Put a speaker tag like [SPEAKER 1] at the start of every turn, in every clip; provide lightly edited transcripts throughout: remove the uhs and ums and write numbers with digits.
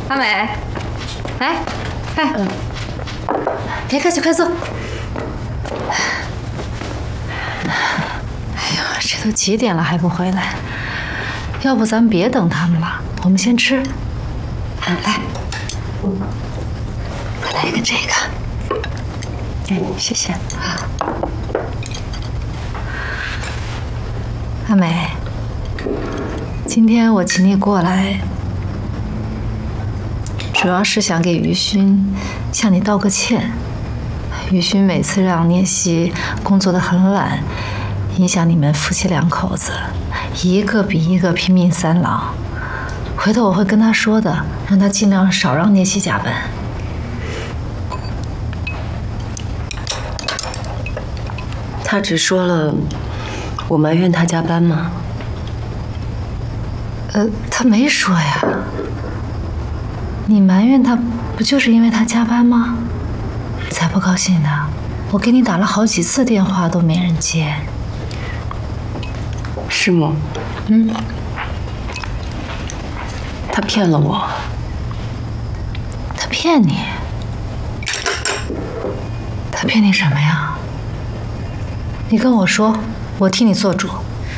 [SPEAKER 1] 阿美，来，别客气，快坐。哎呀，这都几点了还不回来？要不咱们别等他们了，我们先吃。来，再来一个这个。
[SPEAKER 2] 哎，谢谢。
[SPEAKER 1] 阿美，今天我请你过来，主要是想给于勋向你道个歉。于勋每次让聂西工作得很懒，影响你们夫妻两口子，一个比一个拼命三郎。回头我会跟他说的，让他尽量少让聂西加班。
[SPEAKER 2] 他只说了我埋怨他加班吗？
[SPEAKER 1] 他没说呀。你埋怨他，不就是因为他加班吗？才不高兴呢！我给你打了好几次电话都没人接。
[SPEAKER 2] 师母，他骗了我。
[SPEAKER 1] 他骗你？他骗你什么呀？你跟我说，我替你做主。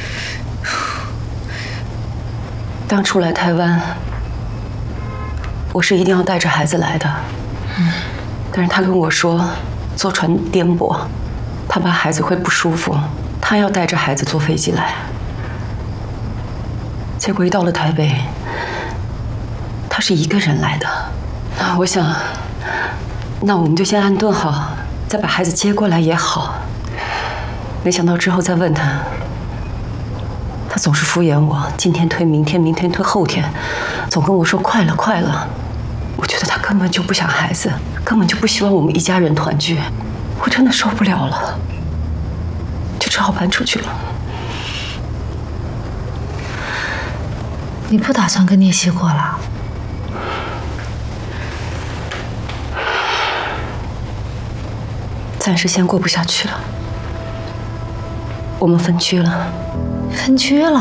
[SPEAKER 2] 当初来台湾，我是一定要带着孩子来的。但是他跟我说，坐船颠簸，他怕孩子会不舒服，他要带着孩子坐飞机来。结果一到了台北，他是一个人来的。我想，那我们就先安顿好，再把孩子接过来也好。没想到之后再问他，他总是敷衍我，今天推明天，明天推后天，总跟我说快了快了。我觉得他根本就不想孩子，根本就不希望我们一家人团聚。我真的受不了了，就只好搬出去了。
[SPEAKER 1] 你不打算跟聂西过了？
[SPEAKER 2] 暂时先过不下去了，我们分居了。
[SPEAKER 1] 分居了？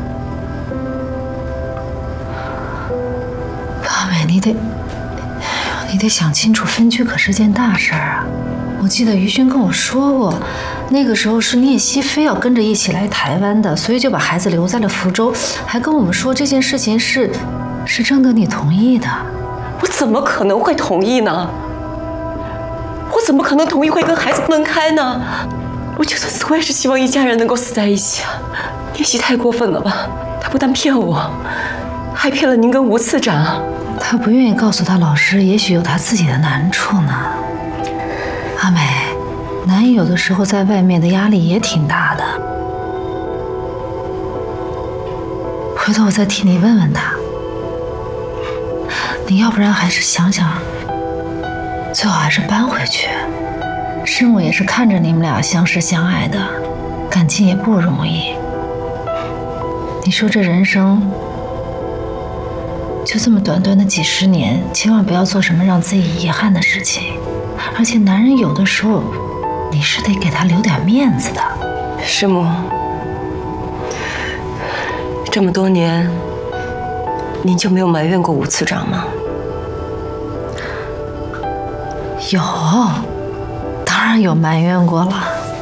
[SPEAKER 1] 阿美，你得想清楚，分居可是件大事儿啊！我记得于勋跟我说过，那个时候是聂西非要跟着一起来台湾的，所以就把孩子留在了福州，还跟我们说这件事情是征得你同意的。
[SPEAKER 2] 我怎么可能会同意呢？我怎么可能同意会跟孩子分开呢？我就算死，我也是希望一家人能够死在一起啊！聂西太过分了吧？他不但骗我，还骗了您跟吴次长。
[SPEAKER 1] 他不愿意告诉他老师，也许有他自己的难处呢。阿美，男人有的时候在外面的压力也挺大的。回头我再替你问问他。你要不然还是想想，最好还是搬回去。师母也是看着你们俩相识相爱的，感情也不容易。你说这人生就这么短短的几十年，千万不要做什么让自己遗憾的事情。而且男人有的时候，你是得给他留点面子的。
[SPEAKER 2] 师母，这么多年，您就没有埋怨过吴次长吗？
[SPEAKER 1] 有，当然有埋怨过了。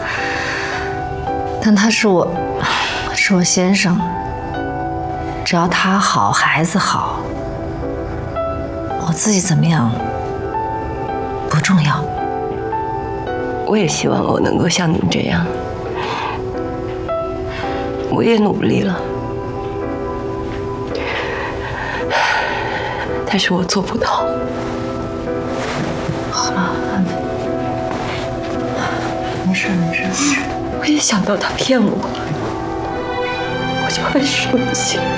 [SPEAKER 1] 但他是我先生，只要他好，孩子好，我自己怎么样不重要。
[SPEAKER 2] 我也希望我能够像您这样，我也努力了，但是我做不到。
[SPEAKER 1] 好了，阿美，没事没事没事。
[SPEAKER 2] 我一想到他骗我，我就很生气。